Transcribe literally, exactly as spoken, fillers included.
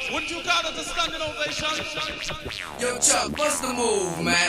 Would you call it a standing ovation? Yo, Chuck, what's the move, man?